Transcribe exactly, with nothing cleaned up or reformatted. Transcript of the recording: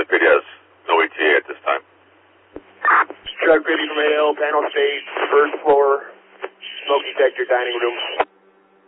Pity has no E T A at this time. Chuck Pity from A L, panel stage, first floor, smoke detector, dining room.